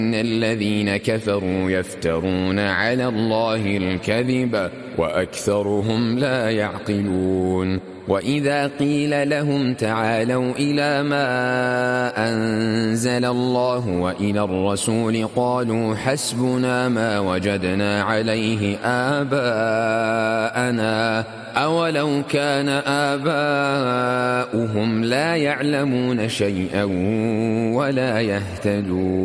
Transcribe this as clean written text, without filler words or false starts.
الذين كفروا يفترون على الله الكذب وأكثرهم لا يعقلون. وإذا قيل لهم تعالوا إلى ما أنزل الله وإلى الرسول قالوا حسبنا ما وجدنا عليه آباءنا أولو كان آباؤهم لا يعلمون شيئا ولا يهتدون.